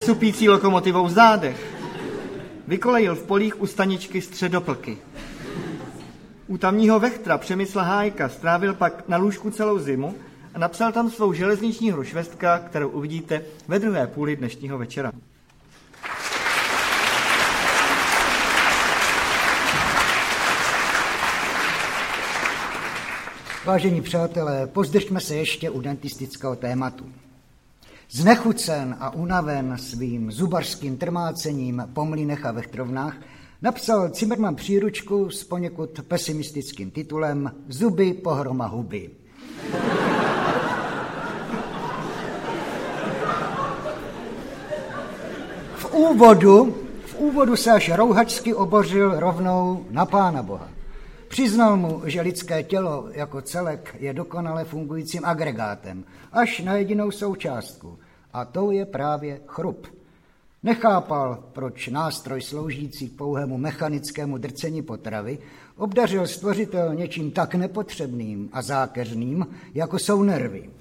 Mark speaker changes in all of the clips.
Speaker 1: supící lokomotivou v zádech. Vykolejil v polích u staničky Středoplky. U tamního vechtra Přemysla Hájka strávil pak na lůžku celou zimu a napsal tam svou železniční hru Švestka, kterou uvidíte ve druhé půli dnešního večera.
Speaker 2: Vážení přátelé, pozdržme se ještě u dentistického tématu. Znechucen a unaven svým zubařským trmácením po mlýnech a vechtrovnách napsal Cimrman příručku s poněkud pesimistickým titulem Zuby pohroma huby. V úvodu se až rouhačsky obořil rovnou na Pána Boha. Přiznal mu, že lidské tělo jako celek je dokonale fungujícím agregátem, až na jedinou součástku, a tou je právě chrup. Nechápal, proč nástroj sloužící k pouhému mechanickému drcení potravy obdařil stvořitel něčím tak nepotřebným a zákeřným, jako jsou nervy.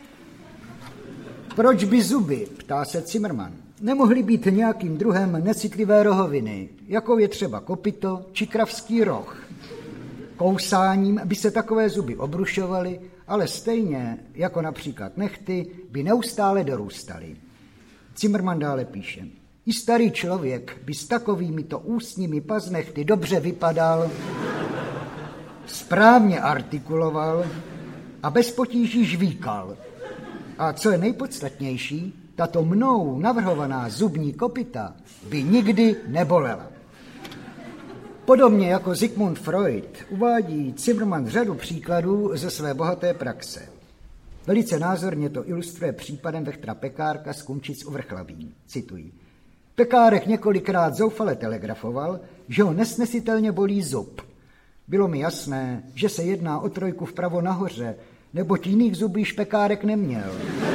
Speaker 2: Proč by zuby, ptá se Cimrman, nemohly být nějakým druhem necitlivé rohoviny, jakou je třeba kopyto či kravský roh? Kousáním by se takové zuby obrušovaly, ale stejně jako například nehty by neustále dorůstaly. Cimrman dále píše, i starý člověk by s takovýmito ústními paznechty dobře vypadal, správně artikuloval a bez potíží žvíkal. A co je nejpodstatnější, tato mnou navrhovaná zubní kopyta by nikdy nebolela. Podobně jako Sigmund Freud uvádí Cimrman řadu příkladů ze své bohaté praxe. Velice názorně to ilustruje případem vechtra Pekárka z Kunčic u Vrchlabí. Cituji. Pekárek několikrát zoufale telegrafoval, že ho nesnesitelně bolí zub. Bylo mi jasné, že se jedná o trojku vpravo nahoře, neboť jiných zubů již Pekárek neměl.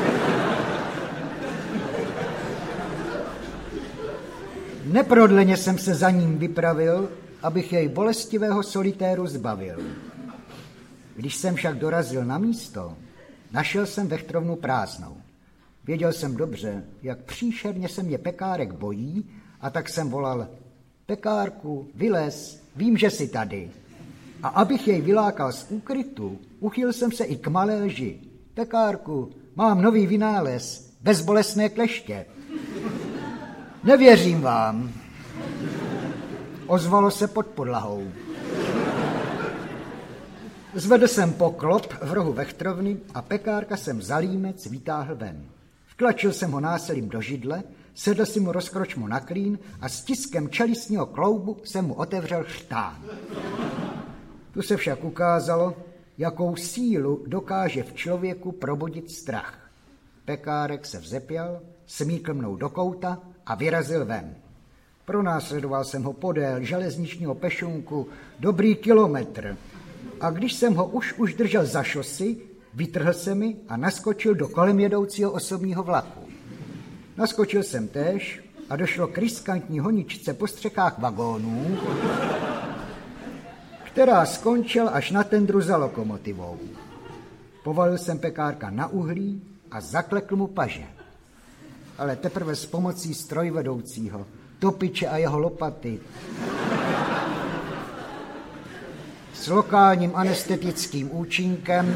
Speaker 2: Neprodleně jsem se za ním vypravil, abych jej bolestivého solitéru zbavil. Když jsem však dorazil na místo, našel jsem vechtrovnu prázdnou. Věděl jsem dobře, jak příšerně se mě Pekárek bojí, a tak jsem volal, Pekárku, vylez, vím, že jsi tady. A abych jej vylákal z úkrytu, uchyl jsem se i k malé lži. Pekárku, mám nový vynález, bezbolestné kleště. Nevěřím vám. Ozvalo se pod podlahou. Zvedl jsem poklop v rohu vechtrovny a Pekárka jsem za límec vytáhl ven. Vtlačil jsem ho násilím do židle, sedl si mu rozkročmo na klín a stiskem čelistního kloubu jsem mu otevřel chřtán. Tu se však ukázalo, jakou sílu dokáže v člověku probudit strach. Pekárek se vzepěl, smíkl mnou do kouta a vyrazil ven. Pronásledoval jsem ho podél železničního pešunku dobrý kilometr a když jsem ho už držel za šosy, vytrhl se mi a naskočil do kolem jedoucího osobního vlaku. Naskočil jsem též a došlo k riskantní honičce po střechách vagónů, která skončila až na tendru za lokomotivou. Povalil jsem Pekárka na uhlí a zaklekl mu paže. Ale teprve s pomocí strojvedoucího, topiče a jeho lopaty, s lokálním anestetickým účinkem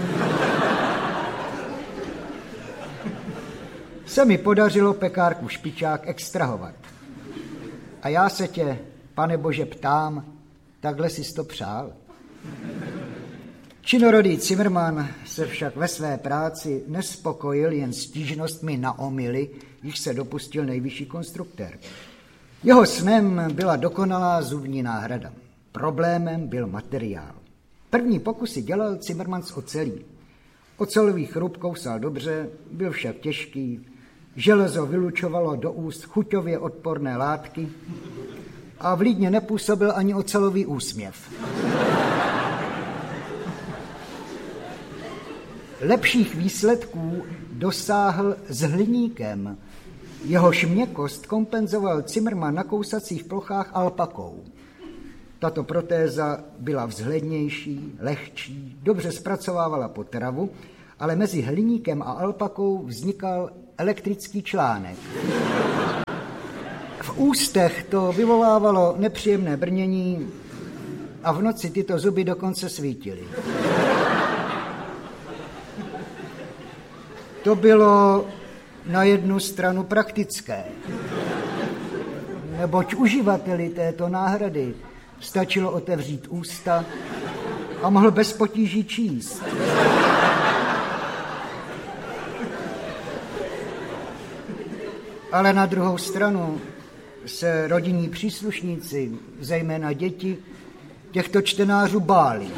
Speaker 2: se mi podařilo Pekárku špičák extrahovat. A já se tě, Pane Bože, ptám, takhle jsi to přál? Činorodý Cimrman se však ve své práci nespokojil jen stížnostmi na omyly, již se dopustil nejvyšší konstruktér. Jeho snem byla dokonalá zubní náhrada. Problémem byl materiál. První pokusy dělal Cimrman z ocelí. Ocelový chrup kousal dobře, byl však těžký, železo vylučovalo do úst chuťově odporné látky a vlídně nepůsobil ani ocelový úsměv. Lepších výsledků dosáhl s hliníkem. Jehož měkkost kompenzoval Cimrman na kousacích plochách alpakou. Tato protéza byla vzhlednější, lehčí, dobře zpracovávala potravu, ale mezi hliníkem a alpakou vznikal elektrický článek. V ústech to vyvolávalo nepříjemné brnění a v noci tyto zuby dokonce svítily. To bylo na jednu stranu praktické, neboť uživateli této náhrady stačilo otevřít ústa a mohl bez potíží číst. Ale na druhou stranu se rodinní příslušníci, zejména děti, těchto čtenářů báli.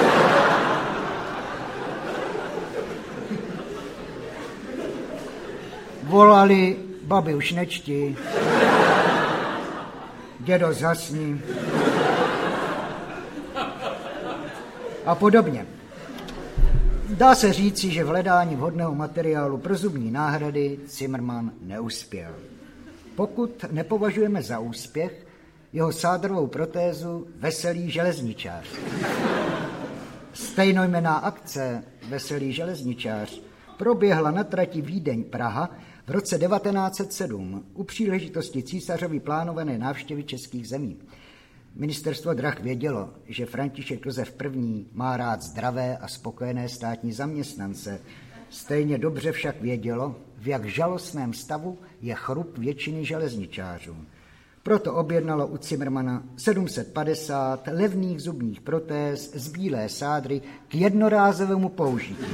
Speaker 2: Volali: babi, už nečti, dědo, zhasni a podobně. Dá se říci, že v hledání vhodného materiálu pro zubní náhrady Zimmermann neuspěl. Pokud nepovažujeme za úspěch jeho sádrovou protézu Veselý železničář. Stejnojmenná akce Veselý železničář proběhla na trati Vídeň-Praha v roce 1907 u příležitosti císařovy plánované návštěvy českých zemí. Ministerstvo drah vědělo, že František Josef I. má rád zdravé a spokojené státní zaměstnance. Stejně dobře však vědělo, v jak žalostném stavu je chrup většiny železničářů. Proto objednalo u Zimmermanna 750 levných zubních protéz z bílé sádry k jednorázovému použití.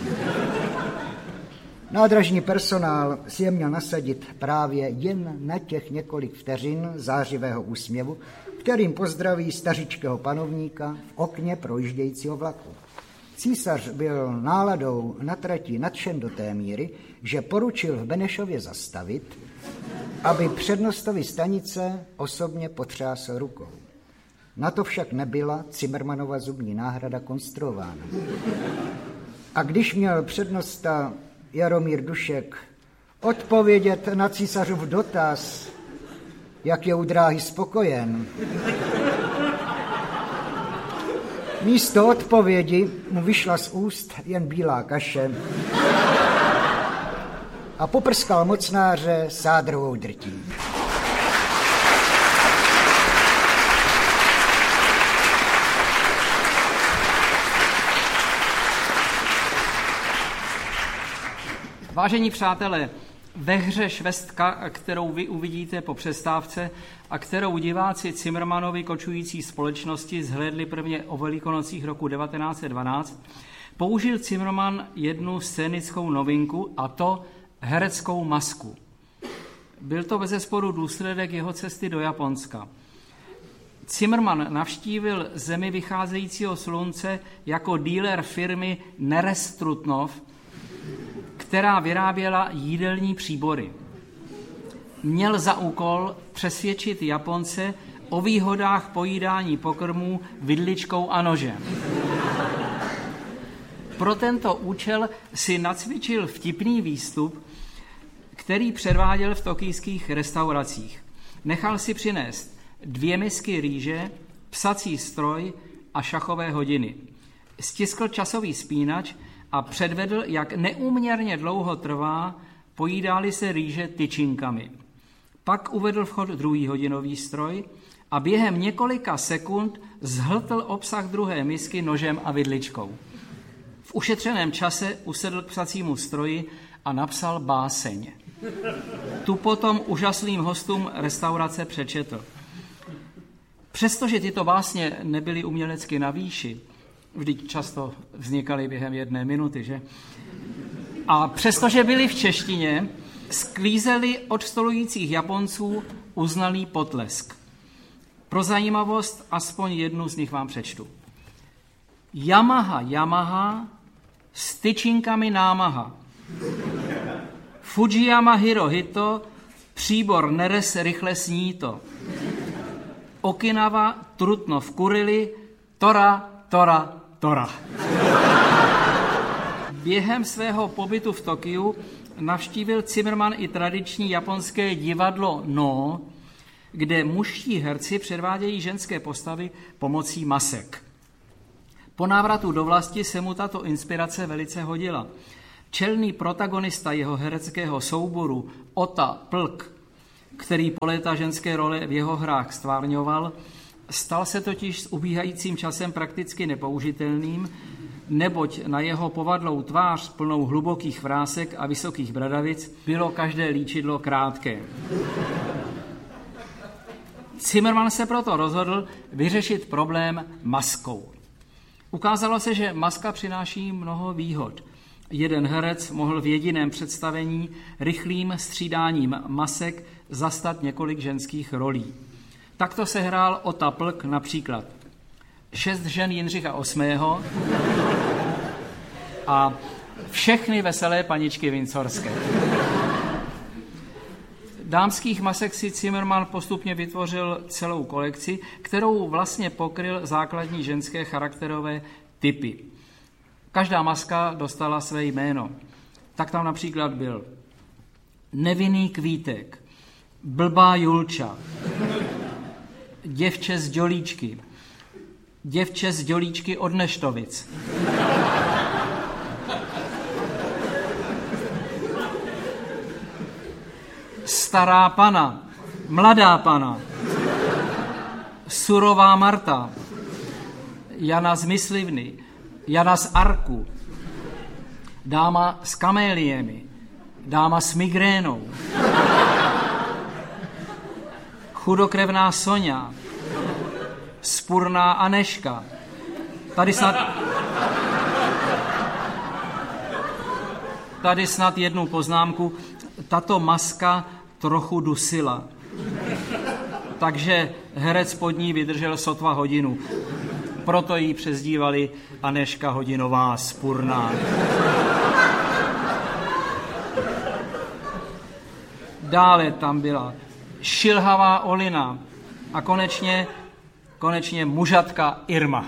Speaker 2: Nádražní personál si je měl nasadit právě jen na těch několik vteřin zářivého úsměvu, kterým pozdraví stařičkého panovníka v okně projíždějícího vlaku. Císař byl náladou na trati nadšen do té míry, že poručil v Benešově zastavit, aby přednostovi stanice osobně potřásl rukou. Na to však nebyla Zimmermannova zubní náhrada konstruována. A když měl přednosta Jaromír Dušek odpovědět na císařův dotaz, jak je u dráhy spokojen, místo odpovědi mu vyšla z úst jen bílá kaše a poprskal mocnáře sádrovou drtí.
Speaker 3: Vážení přátelé, ve hře Švestka, kterou vy uvidíte po přestávce a kterou diváci Zimmermannovy kočující společnosti zhlédli prvně o Velikonocích roku 1912, použil Zimmermann jednu scénickou novinku, a to hereckou masku. Byl to bezesporu důsledek jeho cesty do Japonska. Zimmermann navštívil zemi vycházejícího slunce jako dealer firmy Nerez Trutnov, která vyráběla jídelní příbory. Měl za úkol přesvědčit Japonce o výhodách pojídání pokrmů vidličkou a nožem. Pro tento účel si nacvičil vtipný výstup, který předváděl v tokijských restauracích. Nechal si přinést 2 misky rýže, psací stroj a šachové hodiny. Stiskl časový spínač a předvedl, jak neúměrně dlouho trvá, pojídá-li se rýže tyčinkami. Pak uvedl v chod 2. hodinový stroj a během několika sekund zhltl obsah 2. misky nožem a vidličkou. V ušetřeném čase usedl k psacímu stroji a napsal báseň. Tu potom úžasným hostům restaurace přečetl. Přestože tyto básně nebyly umělecky na výši, vždyť často vznikaly během 1 minuty, že? A přestože byli v češtině, sklízeli od stolujících Japonců uznalý potlesk. Pro zajímavost aspoň jednu z nich vám přečtu. Yamaha, Yamaha, s tyčinkami námaha. Fujiyama Hirohito, příbor Nerez rychle sní to. Okinawa, Trutnov Kurili, Tora, Tora, Tora. Během svého pobytu v Tokiu navštívil Zimmermann i tradiční japonské divadlo No, kde mužští herci předvádějí ženské postavy pomocí masek. Po návratu do vlasti se mu tato inspirace velice hodila. Čelný protagonista jeho hereckého souboru Ota Plk který po léta ženské role v jeho hrách stvárňoval, stal se totiž s ubíhajícím časem prakticky nepoužitelným, neboť na jeho povadlou tvář plnou hlubokých vrásek a vysokých bradavic bylo každé líčidlo krátké. Zimmermann se proto rozhodl vyřešit problém maskou. Ukázalo se, že maska přináší mnoho výhod. Jeden herec mohl v jediném představení rychlým střídáním masek zastat několik ženských rolí. Takto se hrál Ota Plk například 6 žen Jindřicha VIII. A všechny veselé paničky Windsorské. Dámských masek si Zimmermann postupně vytvořil celou kolekci, kterou vlastně pokryl základní ženské charakterové typy. Každá maska dostala své jméno. Tak tam například byl Nevinný Kvítek, Blbá Julča, Děvče z Dělíčky, Děvče z Dělíčky od Neštovic, Stará pana, Mladá pana, Surová Marta, Jana z Myslivny, Jana z Arku, Dáma s kaméliemi, Dáma s migrénou, Chudokrevná Soňa, Spurná Aneška. Tady snad jednu poznámku. Tato maska trochu dusila, takže herec pod ní vydržel sotva hodinu. Proto ji přezdívali Aneška Hodinová Spurná. Dále tam byla Šilhavá Olina a konečně mužatka Irma.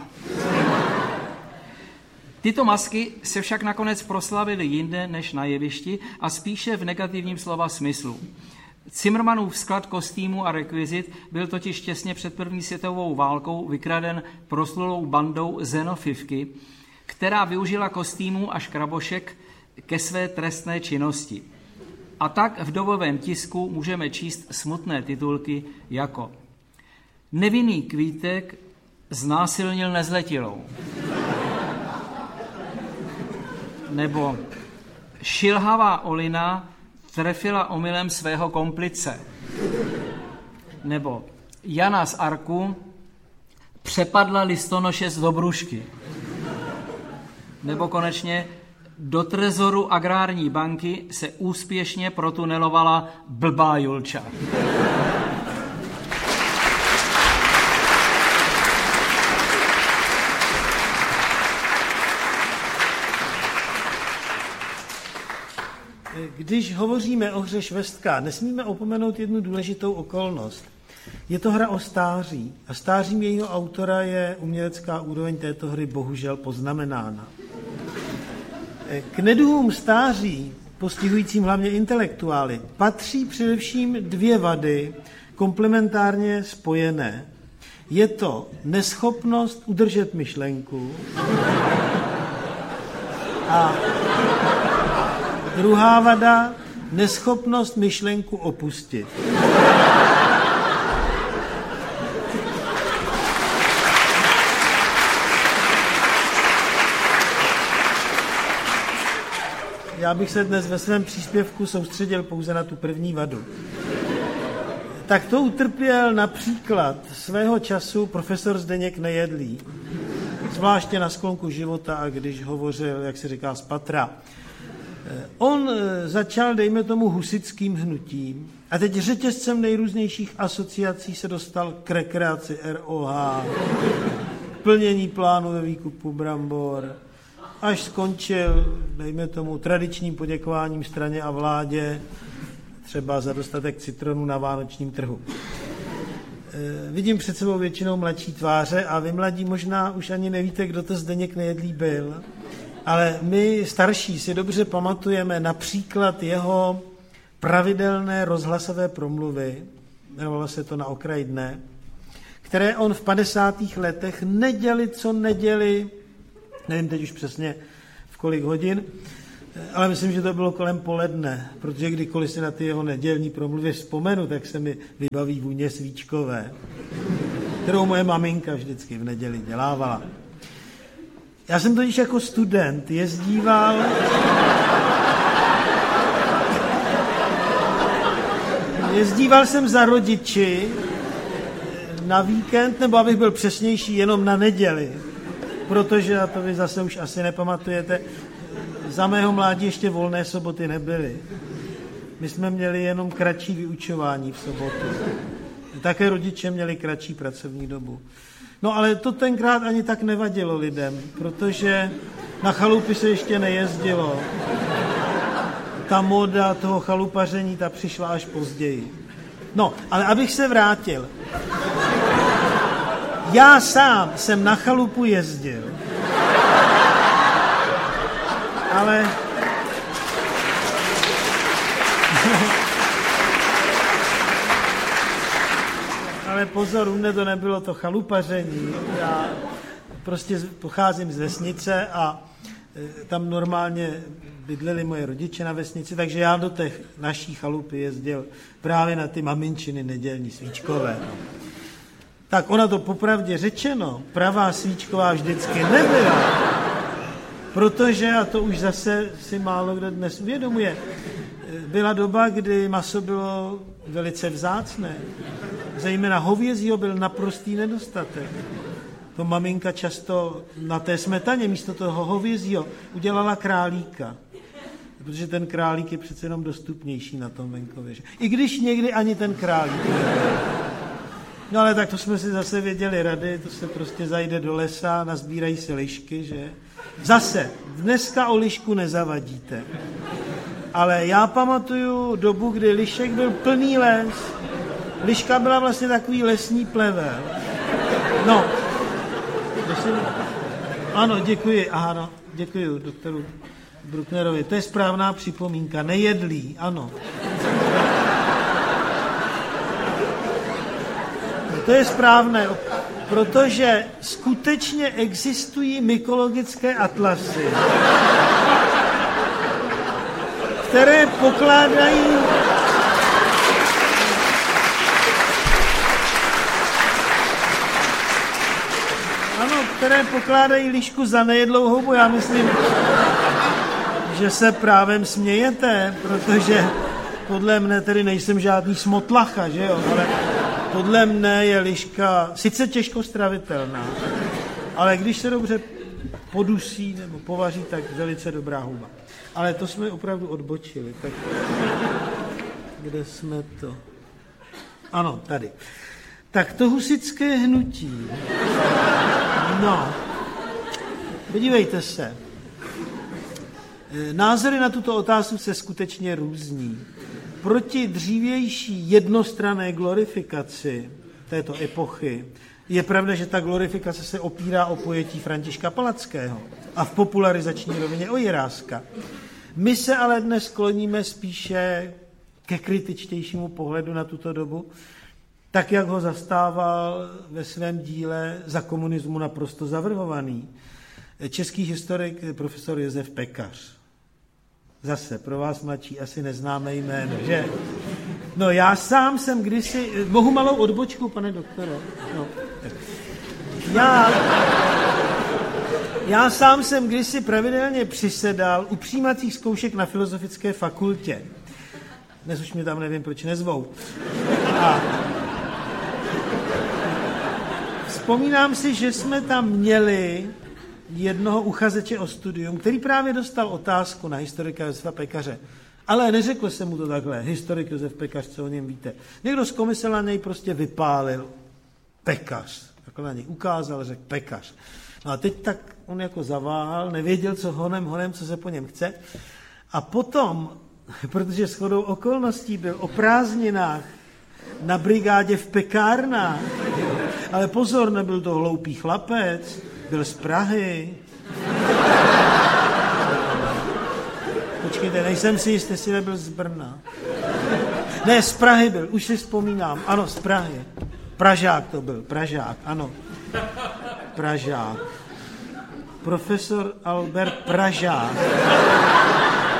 Speaker 3: Tyto masky se však nakonec proslavily jinde než na jevišti a spíše v negativním slova smyslu. Zimmermannův sklad kostýmů a rekvizit byl totiž těsně před první světovou válkou vykraden proslulou bandou Zenofivky, která využila kostýmů a škrabošek ke své trestné činnosti. A tak v dobovém tisku můžeme číst smutné titulky jako Nevinný Kvítek znásilnil nezletilou, nebo Šilhavá Olina trefila omylem svého komplice, nebo Jana z Arku přepadla listonoše z Dobrušky, nebo konečně do trezoru Agrární banky se úspěšně protunelovala Blbá Julča.
Speaker 4: Když hovoříme o hře Švestka, nesmíme opomenout jednu důležitou okolnost. Je to hra o stáří a stářím jejího autora je umělecká úroveň této hry bohužel poznamenána. K neduhům stáří, postihujícím hlavně intelektuály, patří především 2 vady komplementárně spojené. Je to neschopnost udržet myšlenku a druhá vada, neschopnost myšlenku opustit. Já bych se dnes ve svém příspěvku soustředil pouze na tu první vadu. Tak to utrpěl například svého času profesor Zdeněk Nejedlý, zvláště na sklonku života, a když hovořil, jak se říká, z patra. On začal, dejme tomu, husitským hnutím a teď řetězcem nejrůznějších asociací se dostal k rekreaci ROH, k plnění plánu ve výkupu brambor, až skončil, dejme tomu, tradičním poděkováním straně a vládě, třeba za dostatek citronů na vánočním trhu. Vidím před sebou většinou mladší tváře a vy mladí možná už ani nevíte, kdo to Zdeněk Nejedlý byl, ale my starší si dobře pamatujeme například jeho pravidelné rozhlasové promluvy, jmenovalo se to Na okraji dne, které on v 50. letech neděli, co neděli, nevím teď už přesně v kolik hodin, Ale myslím, že to bylo kolem poledne, protože kdykoliv si na ty jeho nedělní promluvy vzpomenu, tak se mi vybaví vůně svíčkové, kterou moje maminka vždycky v neděli dělávala. Já jsem totiž jako student jezdíval jsem za rodiči na víkend, nebo abych byl přesnější, jenom na neděli, protože, a to vy zase už asi nepamatujete, za mého mládí ještě volné soboty nebyly. My jsme měli jenom kratší vyučování v sobotu. Také rodiče měli kratší pracovní dobu. No ale to tenkrát ani tak nevadilo lidem, protože na chalupy se ještě nejezdilo. Ta móda toho chalupaření, ta přišla až později. No, ale abych se vrátil. Já sám jsem na chalupu jezdil. Ale pozor, u mne to nebylo to chalupaření. Já prostě pocházím z vesnice a tam normálně bydleli moje rodiče na vesnici, takže já do těch naší chalupy jezdil právě na ty maminčiny nedělní svíčkové. Tak ona to popravdě řečeno, pravá svíčková vždycky nebyla. Protože, a to už zase si málo kdo dnes uvědomuje, byla doba, kdy maso bylo velice vzácné. Zejména hovězího byl naprostý nedostatek. To maminka často na té smetaně místo toho hovězího udělala králíka. Protože ten králík je přece jenom dostupnější na tom venkově. I když někdy ani ten králík nebyl. No ale tak to jsme si zase věděli rady, to se prostě zajde do lesa, nazbírají se lišky, že? Zase, dneska o lišku nezavadíte. Ale já pamatuju dobu, kdy lišek byl plný les. Liška byla vlastně takový lesní plevel. No. Ano, děkuji. Aha, no, děkuji doktoru Brucknerovi. To je správná připomínka. Nejedlý, ano. To je správné, protože skutečně existují mykologické atlasy, které pokládají lišku za nejedlou houbu. Já myslím, že se právem smějete, protože podle mne tedy nejsem žádný smotlacha, že jo, ale podle mne je liška sice těžko stravitelná, ale když se dobře podusí nebo povaří, tak velice dobrá houba. Ale to jsme opravdu odbočili. Tak kde jsme to? Ano, tady. Tak to husitské hnutí. No, podívejte se. Názory na tuto otázku se skutečně různí. Proti dřívější jednostranné glorifikaci této epochy je pravda, že ta glorifikace se opírá o pojetí Františka Palackého a v popularizační rovině o Jiráska. My se ale dnes kloníme spíše ke kritičtějšímu pohledu na tuto dobu, tak jak ho zastával ve svém díle Za komunismu naprosto zavrhovaný český historik profesor Josef Pekař. Zase, pro vás mladší asi neznámé jméno, že? No já sám jsem kdysi... Mohu malou odbočku, pane doktore? No. Já sám jsem kdysi pravidelně přisedal u přijímacích zkoušek na Filozofické fakultě. Dnes už mě tam nevím, proč nezvou. A vzpomínám si, že jsme tam měli jednoho uchazeče o studium, který právě dostal otázku na historika Josefa Pekaře. Ale neřekl jsem mu to takhle, historik Josef Pekař, co o něm víte. Někdo z komise na něj prostě vypálil Pekař. Takhle na něj ukázal, řekl Pekař. No a teď tak on jako zaváhal, nevěděl, co honem, co se po něm chce. A potom, protože shodou okolností byl o prázdninách na brigádě v pekárnách, ale pozor, nebyl to hloupý chlapec, byl z Prahy. Počkejte, nejsem si jistý, jestli nebyl z Brna. Ne, z Prahy byl, už si vzpomínám. Ano, z Prahy. Pražák to byl, Pražák, ano. Pražák. Profesor Albert Pražák.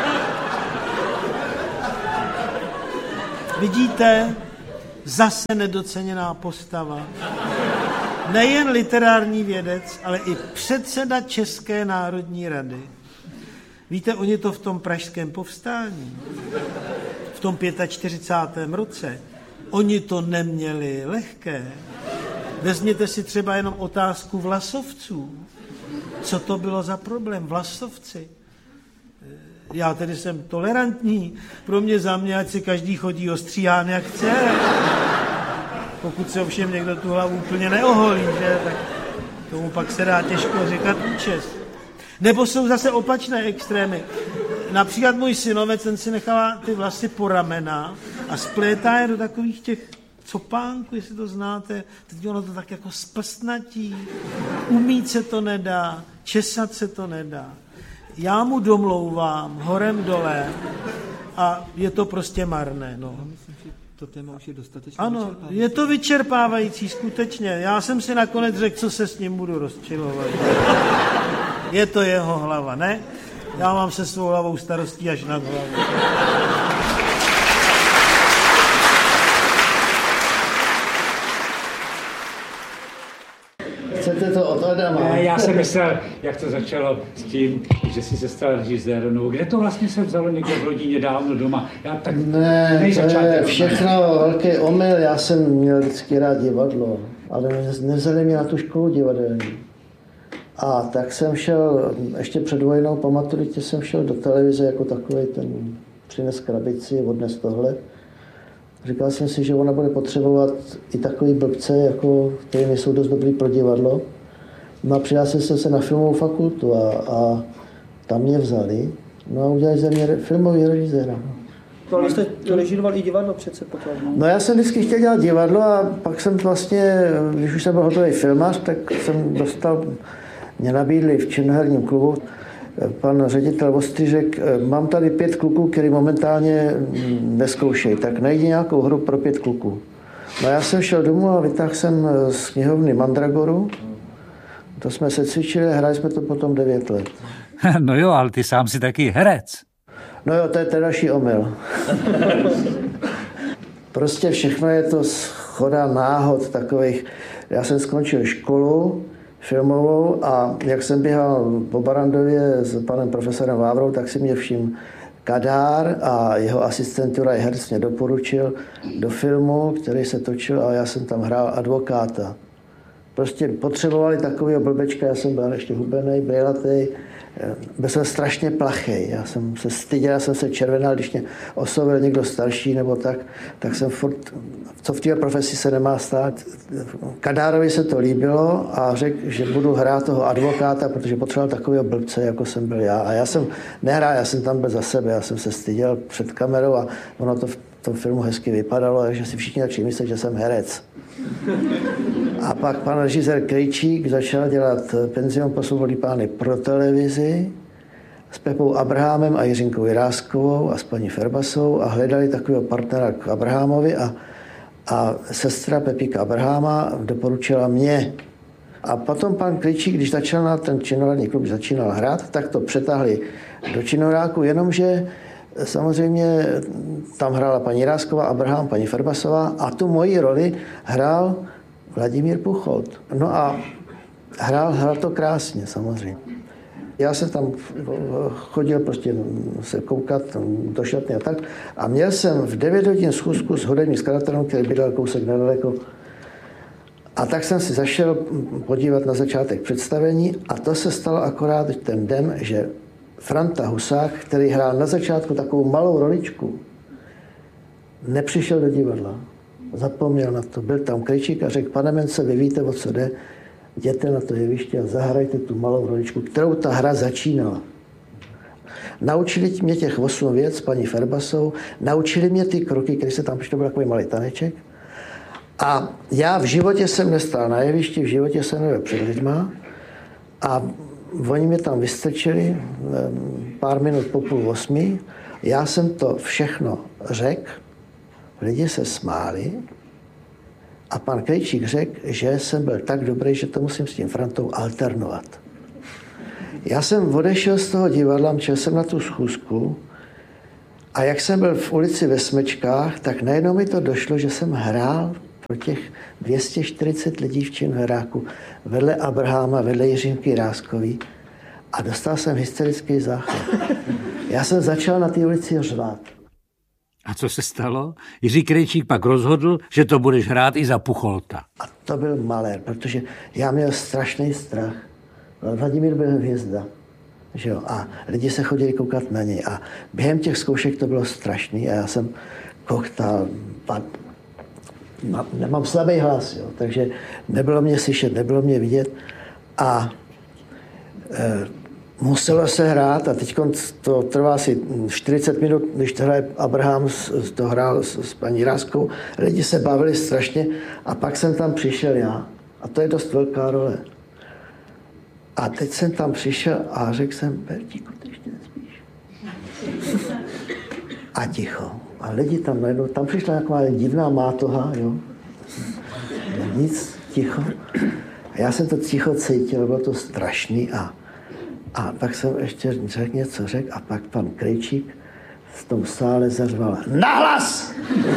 Speaker 4: Vidíte, zase nedoceněná postava. Nejen literární vědec, ale i předseda České národní rady. Víte, oni to v tom pražském povstání, v tom 45. roce, oni to neměli lehké. Vezměte si třeba jenom otázku vlasovců. Co to bylo za problém? Vlasovci. Já tedy jsem tolerantní. Pro mě za mě, ať si každý chodí ostříhán, jak chce. Pokud se ovšem někdo tu hlavu úplně neoholí, že? Tak tomu pak se dá těžko říkat účest. Nebo jsou zase opačné extrémy. Například můj synovec, ten si nechává ty vlasy po ramena a splétá je do takových těch copánků, jestli to znáte. Teď ono to tak jako splstnatí. Umít se to nedá, česat se to nedá. Já mu domlouvám horem dole a je to prostě marné. No.
Speaker 1: Myslím, že to téma už je dostatečně
Speaker 4: vyčerpávající. Je to vyčerpávající, skutečně. Já jsem si nakonec řekl, co se s ním budu rozčilovat. Je to jeho hlava, ne? Já mám se svou hlavou starostí až nad hlavu.
Speaker 5: Chcete to od Adama?
Speaker 6: Ne, já jsem myslel, jak to začalo s tím, že jsi se stal režisérem. Kde to vlastně se vzalo někde v rodině dávno doma? Já tak
Speaker 5: ne, to je všechno velký omyl. Já jsem měl vždycky rád divadlo, ale nevzali mě na tu školu divadelní. A tak jsem šel, ještě před vojnou po maturitě jsem šel do televize jako takový ten přines krabici, odnes tohle. Říkal jsem si, že ona bude potřebovat i takový blbce, jako, který nejsou dost dobrý pro divadlo. No a přihlásil jsem se na filmovou fakultu a tam mě vzali. No a udělali ze mě filmový režiséra.
Speaker 7: Ale jste režíroval i divadlo přece potom.
Speaker 5: No já jsem vždycky chtěl dělat divadlo a pak jsem vlastně, když už jsem byl hotový filmař, tak jsem dostal, mě nabídli v činoherním klubu. Pan ředitel Ostřížek, mám tady 5 kluků, který momentálně neskoušejí, tak najdi nějakou hru pro 5 kluků. No já jsem šel domů a vytáhl jsem z knihovny Mandragoru. To jsme se cvičili a hráli jsme to potom 9 let.
Speaker 6: No jo, ale ty sám si taky herec.
Speaker 5: No jo, to je další omyl. Prostě všechno je to shoda náhod takových. Já jsem skončil školu filmovou a jak jsem běhal po Barandově s panem profesorem Vávrou, tak si mě všiml Kadár a jeho asistent Juraj Herc mě doporučil do filmu, který se točil a já jsem tam hrál advokáta. Prostě potřebovali takového blbečka, já jsem byl ještě hubenej, brejlatej, byl jsem strašně plachej, já jsem se styděl, já jsem se červenal, když mě oslovil někdo starší nebo tak jsem furt, co v té profesi se nemá stát. Kadárovi se to líbilo a řekl, že budu hrát toho advokáta, protože potřeboval takového blbce, jako jsem byl já. A já jsem nehrál, já jsem tam byl za sebe, já jsem se styděl před kamerou a ono to v tom filmu hezky vypadalo, takže si všichni začali myslet, že jsem herec. A pak pan režisér Krejčík začal dělat Penzion pro svobodný pány pro televizi s Pepou Abrahamem a Jiřinkou Jiráskovou a s paní Ferbasou a hledali takového partnera k Abrahamovi a sestra Pepíka Abrahama doporučila mě. A potom pan Krejčík, když začal na ten činoherní klub začínal hrát, tak to přetáhli do činohráku, jenomže samozřejmě tam hrála paní Jirásková, Abraham, paní Ferbasová a tu moji roli hrál Vladimír Pucholt. No a hrál to krásně samozřejmě. Já jsem tam chodil prostě se koukat do šatny a tak a měl jsem v 9 hodin schůzku s hudebním skladatelem, který bydlel kousek nedaleko. A tak jsem si zašel podívat na začátek představení a to se stalo akorát ten den, že Franta Husák, který hrál na začátku takovou malou roličku, nepřišel do divadla. Zapomněl na to. Byl tam Krejčík a řekl, pane Mence, vy víte, o co jde, jděte na to jeviště a zahrajte tu malou roličku, kterou ta hra začínala. Naučili mě těch 8 věc s paní Ferbasou, naučili mě ty kroky, které se tam, protože to byl takový malý taneček. A já v životě jsem nestál na jevišti, v životě jsem nebyl před lidma a oni mě tam vystrčili pár minut po 7:30. Já jsem to všechno řekl, lidi se smáli a pan Krejčík řekl, že jsem byl tak dobrý, že to musím s tím Frantou alternovat. Já jsem odešel z toho divadla, šel jsem na tu schůzku A jak jsem byl v ulici ve Smečkách, tak najednou mi to došlo, že jsem hrál pro těch 240 lidí v Činoheráku vedle Abraháma, vedle Jiřinky Ráskový a dostal jsem hysterický záchvat. Já jsem začal na té ulici řvát.
Speaker 8: A co se stalo? Jiří Krejčík pak rozhodl, že to budeš hrát i za Pucholta.
Speaker 5: A to byl malér, protože já měl strašný strach. Vladimír byl hvězda. Že jo? A lidi se chodili koukat na něj. A během těch zkoušek to bylo strašný. A já jsem koktal. Nemám slabý hlas, jo? Takže nebylo mě slyšet, nebylo mě vidět. A muselo se hrát. A teď to trvá asi 40 minut, když to hraje Abraham, to hrál s paní Ráskou. Lidi se bavili strašně. A pak jsem tam přišel já. A to je dost velká role. A teď jsem tam přišel a řekl jsem, Bertíku, ty ještě nespíš. A ticho. A lidi tam najednou, tam přišla taková divná mátoha, jo. Nic, ticho. A já jsem to ticho cítil, bylo to strašný a pak jsem ještě řekl něco, a pak pan Krejčík v tom sále zařval, nahlas!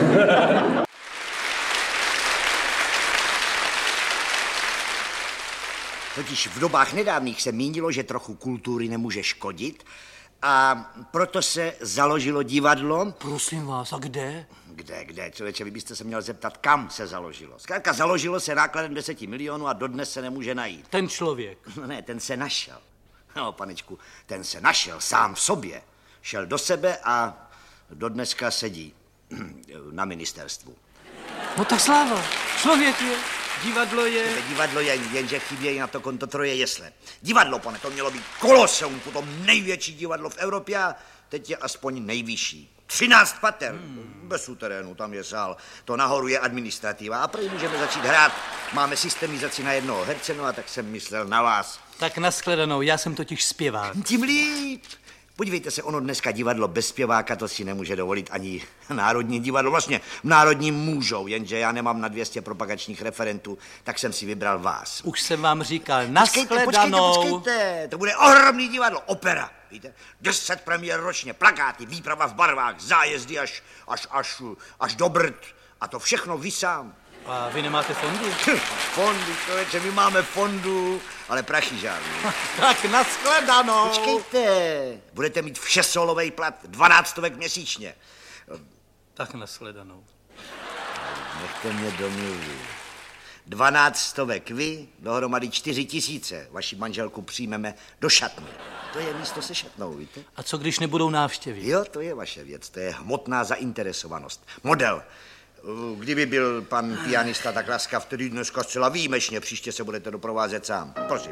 Speaker 9: Totiž v dobách nedávných se mínilo, že trochu kultury nemůže škodit a proto se založilo divadlo.
Speaker 10: Prosím vás, a kde?
Speaker 9: Kde? Člověče, vy byste se měl zeptat, kam se založilo. Zkrátka založilo se nákladem 10 milionů a dodnes se nemůže najít.
Speaker 10: Ten člověk.
Speaker 9: No ne, ten se našel. No, panečku, ten se našel sám v sobě. Šel do sebe a dodneska sedí na ministerstvu.
Speaker 10: No tak sláva, člověk je. Divadlo je...
Speaker 9: Divadlo je, jenže chybějí na to konto 3 jesle. Divadlo, pane, to mělo být koloseum, potom největší divadlo v Evropě a teď je aspoň nejvyšší. 13 pater, bez suterénu, tam je sál. To nahoru je administrativa a prý můžeme začít hrát. Máme systemizaci na jednoho herce, no a tak jsem myslel na vás.
Speaker 10: Tak nashledanou, já jsem totiž zpěvák.
Speaker 9: Tím líp. Podívejte se, ono dneska divadlo bez zpěváka, to si nemůže dovolit ani Národní divadlo. Vlastně v Národním můžou, jenže já nemám na 200 propagačních referentů, tak jsem si vybral vás.
Speaker 10: Už jsem vám říkal, nashledanou.
Speaker 9: Počkejte, to bude ohromný divadlo, opera. Víte, 10 premiér ročně, plakáty, výprava v barvách, zájezdy až do Brd. A to všechno vy sám.
Speaker 10: A vy nemáte fondu?
Speaker 9: Fondu, člověče, my máme fondu, ale prachy žádný.
Speaker 10: Tak nashledanou.
Speaker 9: Počkejte, budete mít všesolovej plat, 12 měsíčně.
Speaker 10: Tak nashledanou.
Speaker 9: Nechte mě domluvit. 12 vy, dohromady 4 000. Vaši manželku přijmeme do šatny. To je místo se šatnou, víte?
Speaker 10: A co když nebudou návštěvy?
Speaker 9: Jo, to je vaše věc, to je hmotná zainteresovanost. Model. Kdyby byl pan pianista tak laskav, tedy dneska zcela výjimečně, příště se budete doprovázet sám. Prosím.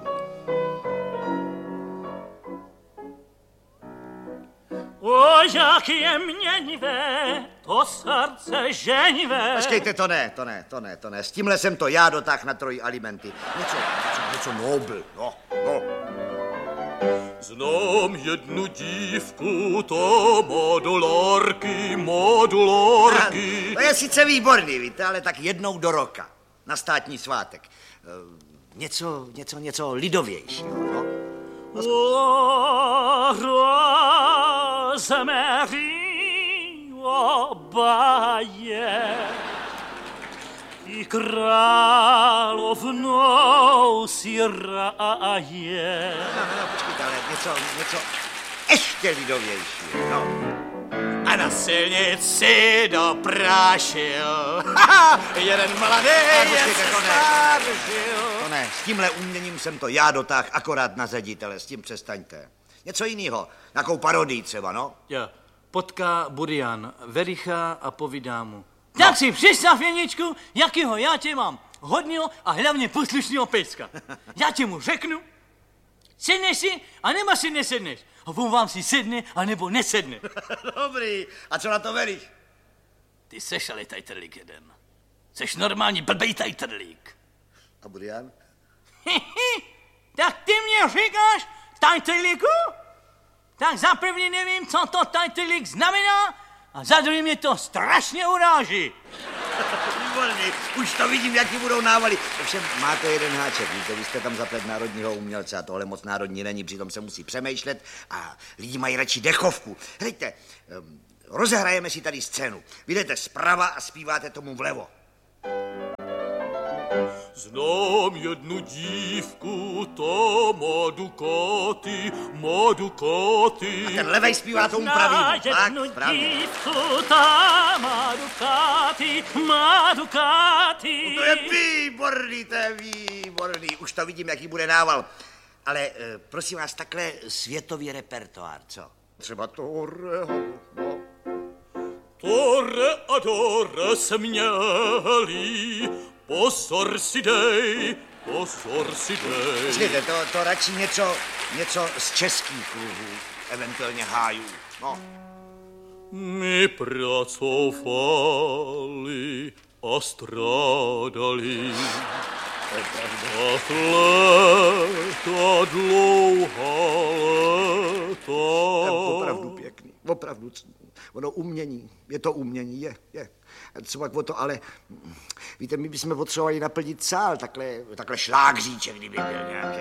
Speaker 11: O, jak je měnivé, to srdce ženivé.
Speaker 9: Počkejte, to ne. S tímhle jsem to já dotáhl na 3 alimenty. Něco nobl, no.
Speaker 11: Znám jednu dívku, to modulárky.
Speaker 9: To je sice výborný, víte, ale tak jednou do roka, na státní svátek. Něco lidovějšího, no.
Speaker 11: O, Rosemary, obaje, i královnou si ráje.
Speaker 9: No, počkejte, ale něco ještě lidovějšího, no.
Speaker 11: A na silnici doprášil jeden mladý
Speaker 9: To ne, s tímhle uměním jsem to já dotáhl akorát na ředitele, s tím přestaňte. Něco jiného, nějakou parodii třeba, no.
Speaker 10: Já, potká Burian, Vericha a povídá mu. Tak si představ, Jeničku, jakýho já tě mám hodného a hlavně poslušného pejska. Já tě mu řeknu, sedneš si a nema si nesedneš. A on vám si sedne a nebo nesedne.
Speaker 9: Dobrý, a co na to Veriš?
Speaker 10: Ty seš ale tajtrlík jeden. Seš normální blbej tajtrlík.
Speaker 9: A Burian?
Speaker 10: Tak ty mě říkáš tajtrlíku? Tak za první nevím, co to tajtrlík znamená, a za druhý mě to strašně uráží.
Speaker 9: Výborný, už to vidím, jaký budou návaly. Ovšem, má to jeden háček, víte, vy jste tam zaplet národního umělce a tohle moc národní není, přitom se musí přemýšlet a lidi mají radši dechovku. Hejte, rozehrajeme si tady scénu. Vy jdete zprava a zpíváte tomu vlevo.
Speaker 11: Znám jednu dívku, ta má Ducati.
Speaker 9: A ten levej zpívá tomu pravýmu. Tak, správně.
Speaker 11: Dívku, ta má Ducati.
Speaker 9: To je výborný, Už to vidím, jaký bude nával. Ale prosím vás, takhle světový repertoár, co? Třeba Torreho, no.
Speaker 11: Torre ad ore se měli, pozor si dej.
Speaker 9: Počkejte, to radši něco z českých kruhů, eventuálně hájů. No.
Speaker 11: My pracovali a strádali. Ta dlouhá léta.
Speaker 9: Opravdu pěkný, opravdu. Ono umění, je to umění, je. Třeba o to, ale víte, my bychom potřebovali naplnit sál, takhle šlágříček, kdyby byl nějaký.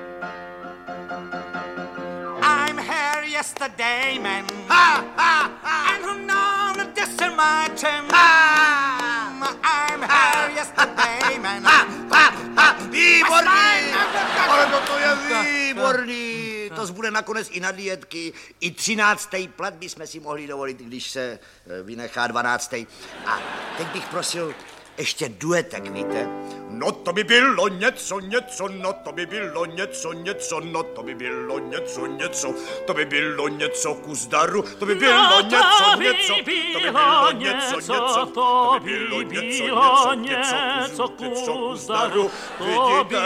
Speaker 11: I'm here yesterday, man. And who knows this is my time. I'm here yesterday, man.
Speaker 9: Výborný! Ale to je výborný! To zbude nakonec i na dietky. I 13. plat bychom si mohli dovolit, když se vynechá 12. A teď bych prosil ještě duetek, víte?
Speaker 11: No to by bylo něco, no to by bylo něco, no to by bylo něco, to by bylo něco kus daru, to by bylo něco, to by bylo něco, to by bylo něco kus daru, vidíte?